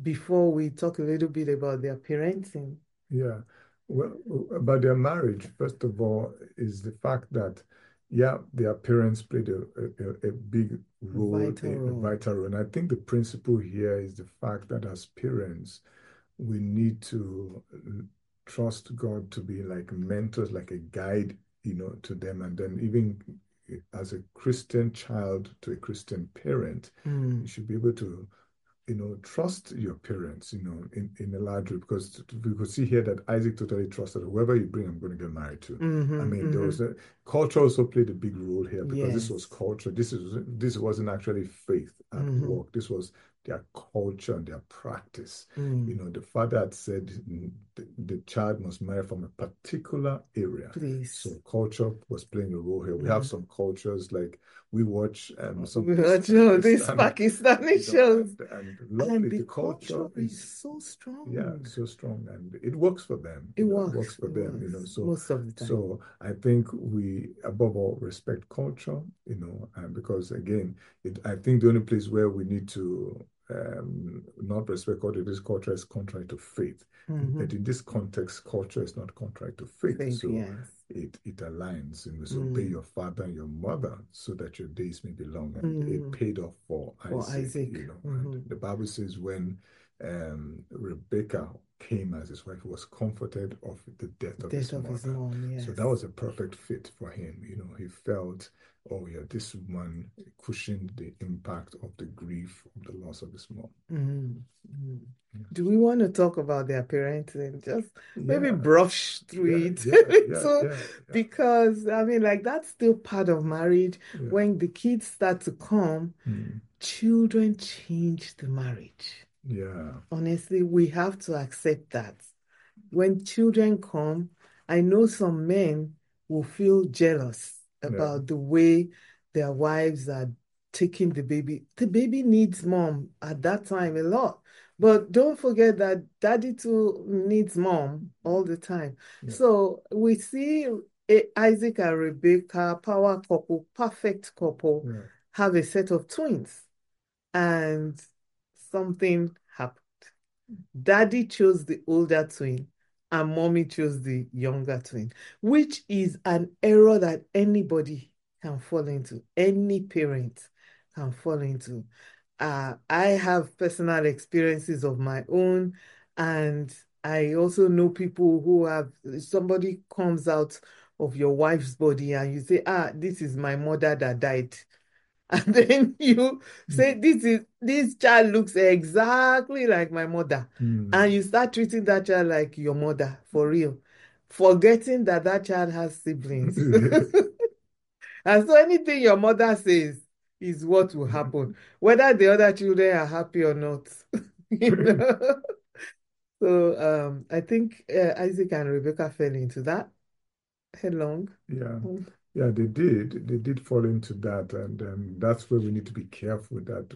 before we talk a little bit about their parenting. Yeah. Well, about their marriage, first of all, is the fact that, yeah, their parents played a big role, Vital a role. vital role. And I think the principle here is the fact that as parents, we need to trust God to be like mentors, like a guide, to them. And then even as a Christian child to a Christian parent, you Mm. should be able to trust your parents, in a large way, because we could see here that Isaac totally trusted whoever you bring, I'm going to get married to. I Mm-hmm, mean, there mm-hmm. was culture also played a big role here because this was Yes. culture. This wasn't actually faith at Mm-hmm. work. This was their culture and their practice. Mm. The father had said the child must marry from a particular area. Please. So culture was playing a role here. We have Mm. some cultures like we watch some We watch all these Pakistani, Pakistani shows, and and lovely. the The culture culture is is, so yeah, strong. so strong, and it works for them. It It works works. for It them. works So most of the time. so I think we above all respect culture. And because again, I think the only place where we need to not respect culture, this culture is contrary to faith. Mm-hmm. But in this context, culture is not contrary to faith. Faith, So yes. it aligns. You must obey Mm. your father and your mother so that your days may be long. And it Mm. paid off for For Isaac, Isaac. And Mm-hmm. the Bible says when Rebecca came as his wife, he was comforted of the death of Death his of his mother. mom, So yes. that was a perfect fit for him. He felt, oh yeah, this woman cushioned the impact of the grief of the loss of his mom. Mm. Mm. Yeah. Do we want to talk about their parenting? Just maybe Yeah, brush through yeah, it. yeah, So, yeah, yeah, because I mean, like that's still part of marriage. yeah. When the kids start to come, Mm, children change the marriage. yeah, Honestly, we have to accept that. When children come, I know some men will feel jealous yeah. about the way their wives are taking the baby. The baby needs mom at that time a lot. But don't forget that daddy too needs mom all the time. Yeah. So we see Isaac and Rebecca, power couple, perfect couple, Yeah. have a set of twins. And something happened. Daddy chose the older twin and mommy chose the younger twin, which is an error that anybody can fall into, any parent can fall into. I have personal experiences of my own, and I also know people who have somebody comes out of your wife's body and you say, this is my mother that died. And then you say, Mm, this child looks exactly like my mother. And mm. you start treating that child like your mother for real, forgetting that that child has siblings. And so anything your mother says is what will happen, whether the other children are happy or not. You know? So I think Isaac and Rebecca fell into that headlong. Yeah, Mm. yeah, they did. They did fall into that, and that's where we need to be careful that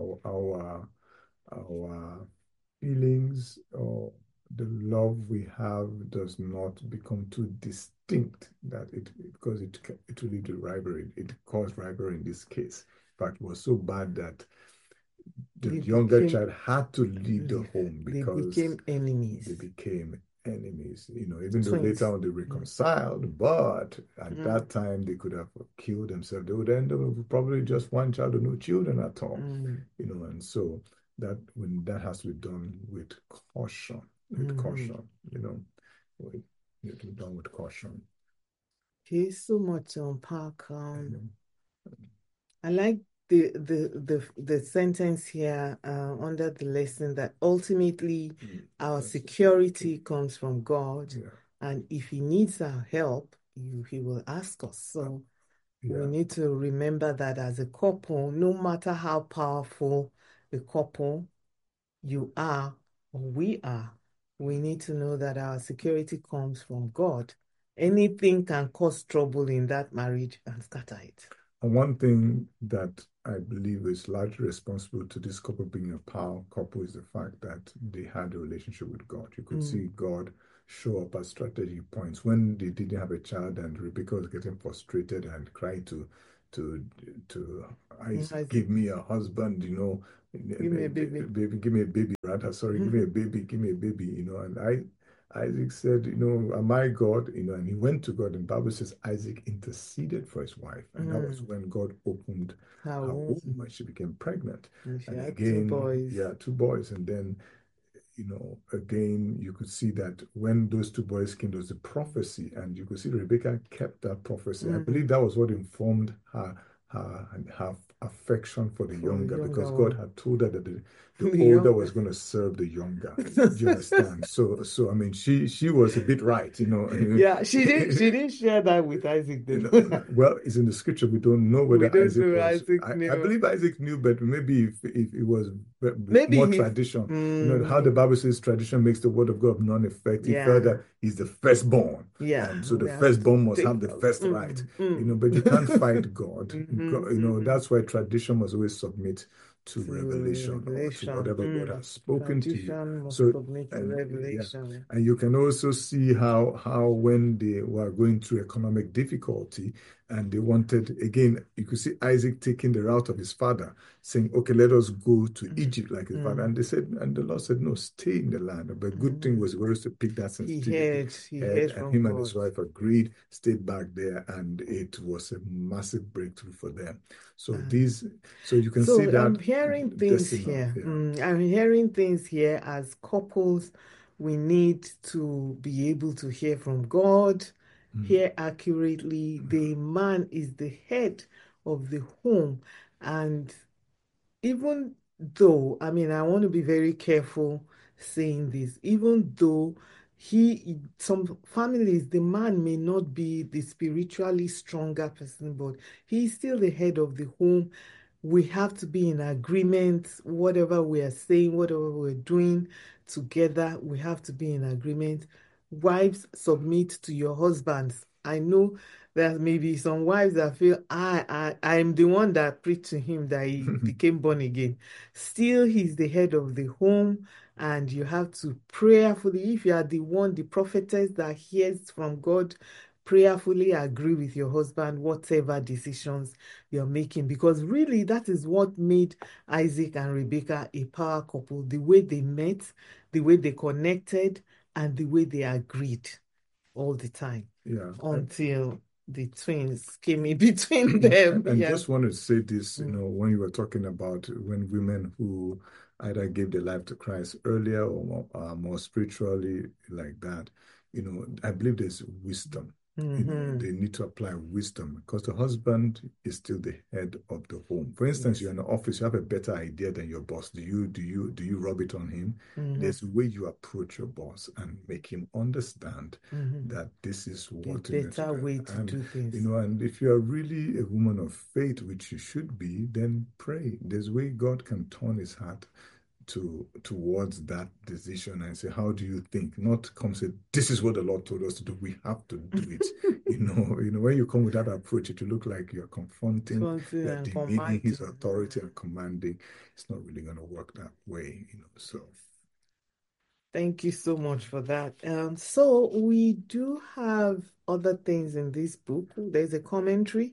our feelings or the love we have does not become too distinct. That it because it will lead to rivalry. It caused rivalry in this case. In fact, it was so bad that the They younger became child had to leave the yeah, home they because became enemies. they became enemies, even though later Twins. on they Mm. reconciled, but at Mm. that time they could have killed themselves. They would end up with probably just one child or no children at all, Mm. and so that has to be done with Mhm. caution, with, it has to be done with caution. Okay, so much to unpack. Um, I like the sentence here under the lesson that ultimately our that's it. security comes from God, Yeah, and if He needs our help, He will ask us. So we yeah. need to remember that as a couple, no matter how powerful the couple you are or we are, we need to know that our security comes from God. Anything can cause trouble in that marriage and scatter it. And one thing that I believe is largely responsible to this couple being a power couple is the fact that they had a relationship with God. You could Mm. see God show up at strategic points when they didn't have a child and Rebecca was getting frustrated and cried to to Mm, Isaac, Isaac, give me a husband, give me a baby. baby, give me a baby rather, sorry, give me a baby, and Isaac said, am I God? And he went to God, and the Bible says Isaac interceded for his wife, and that was Mm. when God opened Her her womb womb. and she became pregnant. And she And had two again, boys. yeah, two boys, and then again, you could see that when those two boys came, there was a prophecy, and you could see Rebecca kept that prophecy. I believe Mm. that was what informed her affection for the For the younger, because younger God one. had told her that the The older was younger. going to serve the younger. Do you understand? So I mean, she was a bit right, Yeah, she didn't share that with Isaac though. Well, it's in the scripture. We don't know We whether don't Isaac know was. Isaac I knew. believe Isaac knew, but maybe if it was Maybe more he's tradition, how the mm, Bible says tradition makes the word of God non-effective. yeah, Further, he's the firstborn, yeah. and so the We have to firstborn must take have the first right. But you can't mm. fight God. Hmm. That's why tradition must always submit to To revelation or to revelation. whatever God has spoken to you. Tradition must So, submit to and yeah. revelation. And you can also see how when they were going through economic difficulty and they wanted, again, you could see Isaac taking the route of his father, saying, okay, let us go to Egypt like his father. Mm. And they said, and the Lord said, no, stay in the land. But good thing Mm. was he was to pick that He sensitivity heard, he head, heard and from him and his God. wife agreed, stayed back there, and it was a massive breakthrough for them. So Uh, these, so you can see so that I'm hearing things decimal, here. yeah. I'm hearing things here as couples. We need to be able to hear from God, Mm. hear accurately. The man is the head of the home. And even though, I mean, I want to be very careful saying this, even though some families, the man may not be the spiritually stronger person, but he's still the head of the home. We have to be in agreement, whatever we are saying, whatever we're doing together, we have to be in agreement. Wives, submit to your husbands. I know there may be some wives that feel I'm the one that preached to him that he became born again. Still, he's the head of the home, and you have to prayerfully, if you are the one, the prophetess that hears from God, prayerfully agree with your husband, whatever decisions you're making, because really that is what made Isaac and Rebecca a power couple, the way they met, the way they connected, and the way they agreed all the time Yeah. until the twins came in between them. And Yeah. just wanted to say this, Mm. when you were talking about when women who either gave their life to Christ earlier or more spiritually like that, I believe there's wisdom. Hmm. They need to apply wisdom because the husband is still the head of the home. For instance, Yes. you're in the office, you have a better idea than your boss. Do you rub it on him? Hmm. There's a way you approach your boss and make him understand Hmm. that this is The what you need to better do. way to And do things. and if you are really a woman of faith, which you should be, then pray. There's a way God can turn his heart towards that decision and say, how do you think? Not come say, this is what the Lord told us to do. We have to do it. When you come with that approach, it will look like you're confronting, Something you're and demeaning his commanding. authority and commanding. It's not really going to work that way. So Thank you so much for that. So we do have other things in this book. There's a commentary.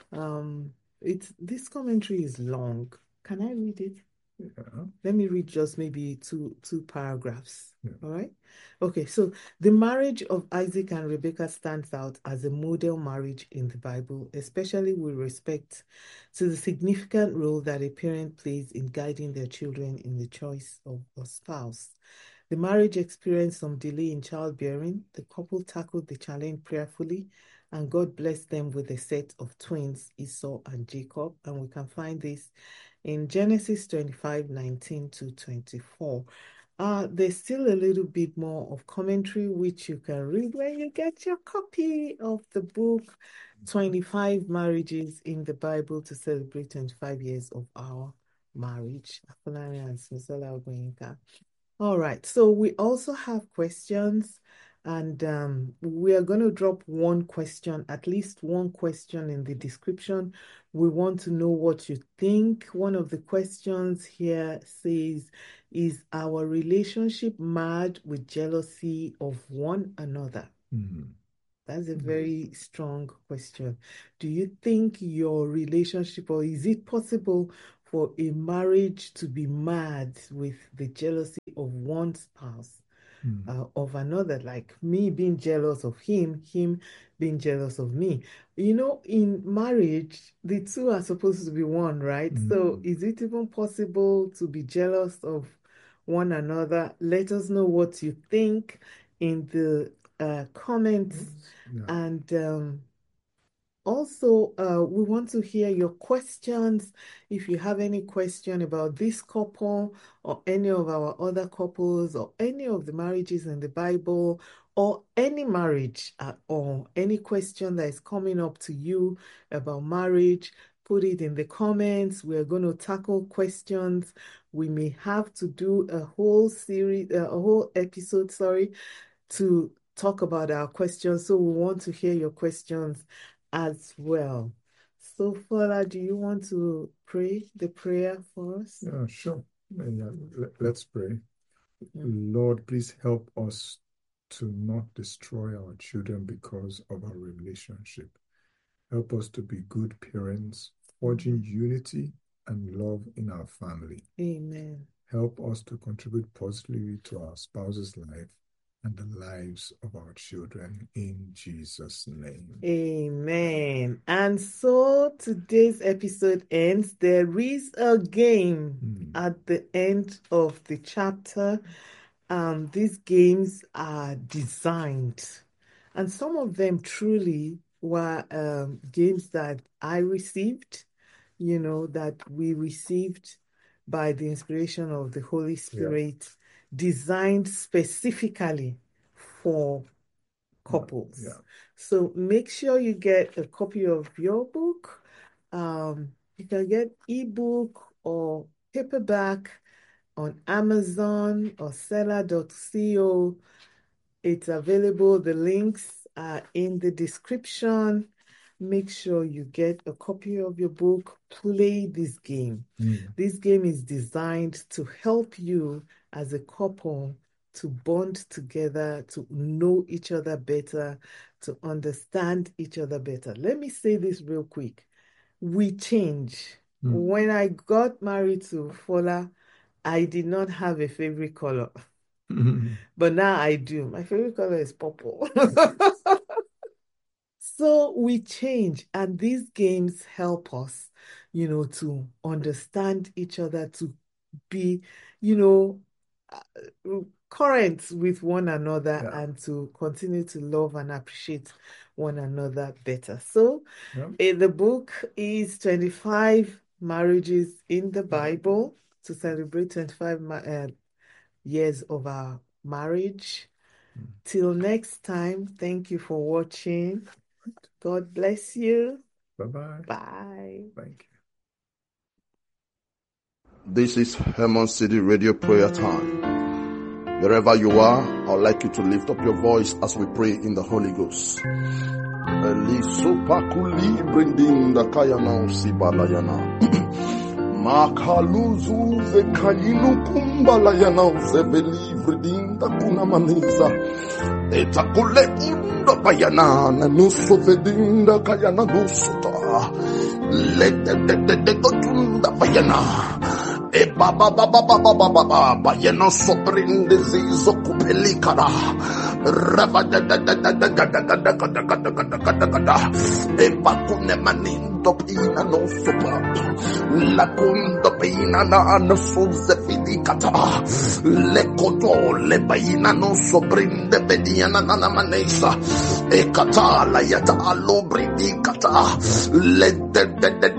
This commentary is long. Can I read it? yeah, Let me read just maybe two paragraphs. yeah. All right. Okay, so the marriage of Isaac and Rebekah stands out as a model marriage in the Bible, especially with respect to the significant role that a parent plays in guiding their children in the choice of a spouse. The marriage experienced some delay in childbearing. The couple tackled the challenge prayerfully, and God blessed them with a set of twins, Esau and Jacob. And we can find this in Genesis 25:19 to 24. There's still a little bit more of commentary, which you can read when you get your copy of the book, 25 Marriages in the Bible to Celebrate 25 Years of Our Marriage. Afolani and Simisala Ogoyinka. All right, so we also have questions, and we are going to drop one question, at least one question in the description. We want to know what you think. One of the questions here says, is our relationship marred with jealousy of one another? Mhm. That's a very strong question. Do you think your relationship, or is it possible for a marriage to be marred with the jealousy of one spouse of another, like me being jealous of him being jealous of me. In marriage, the two are supposed to be one, right? So is it even possible to be jealous of one another? Let us know what you think in the comments. And also, we want to hear your questions. If you have any question about this couple or any of our other couples or any of the marriages in the Bible or any marriage at all, any question that is coming up to you about marriage, put it in the comments. We're going to tackle questions. We may have to do a whole episode, to talk about our questions. So we want to hear your questions as well. So, Fola, do you want to pray the prayer for us? Yeah, sure. Let's pray. Lord, please help us to not destroy our children because of our relationship. Help us to be good parents, forging unity and love in our family. Amen. Help us to contribute positively to our spouse's life and the lives of our children, in Jesus' name. Amen. And so today's episode ends. There is a game at the end of the chapter. These games are designed, and some of them truly were games that I received, that we received by the inspiration of the Holy Spirit, designed specifically for couples. So make sure you get a copy of your book. You can get ebook or paperback on Amazon or seller.co. It's available. The links are in the description. Make sure you get a copy of your book. Play this game. This game is designed to help you as a couple to bond together, to know each other better, to understand each other better. Let me say this real quick. We change. When I got married to Fola, I did not have a favorite color. But now I do. My favorite color is purple. So we change, and these games help us, to understand each other, to be, current with one another, and to continue to love and appreciate one another better. So the book is 25 Marriages in the Bible to celebrate 25 years of our marriage. Till next time, thank you for watching. God bless you. Bye-bye. Bye. Thank you. This is Hermon City Radio Prayer Time. Wherever you are, I would like you to lift up your voice as we pray in the Holy Ghost. Makaluzu ze kayinu kumbala yana ze belivre dinda kuna maniza etakule unda bayana na nuso vedinda kayana nusuta le gotunda bayana e baba bayana sobrinde zizo kupelikara rava e bakune manindo pina no sopa la kundo pina na suze filikata le koto le baina no sobrinde bediana na manesa e kata la yata alobri kata le